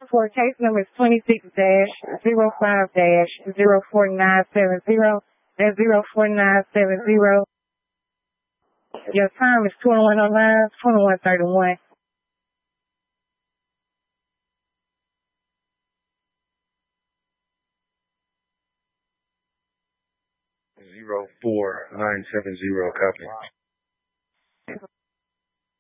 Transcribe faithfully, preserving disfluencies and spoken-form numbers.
For case number twenty-six dash zero five dash zero four nine seven zero. That's zero four nine seven zero. Your time is twenty-one oh nine, twenty-one thirty-one. Zero four nine seven zero, copy.